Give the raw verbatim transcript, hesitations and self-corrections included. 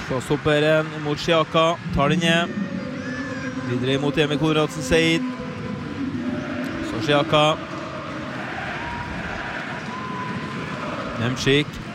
Crosshopperen mot Xiaka, tar den ned. Videre mot Emil Konradsen Seid. Så Xiaka. Nemchik.